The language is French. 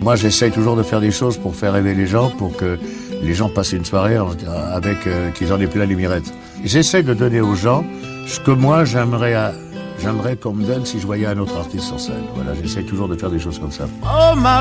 Moi, j'essaye toujours de faire des choses pour faire rêver les gens, pour que les gens passent une soirée avec qu'ils en aient plein les mirettes. J'essaye de donner aux gens ce que moi j'aimerais qu'on me donne si je voyais un autre artiste sur scène. Voilà, j'essaye toujours de faire des choses comme ça. Oh,